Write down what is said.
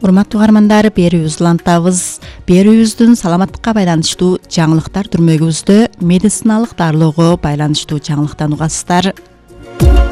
Урматтуу угармандар, бери Узлантабыз. Бери Уздун саламаттыкка байланыштуу жаңылыктар түрмөгүбүздө медициналык дарылоого байланыштуу жаңылыктан угасыздар.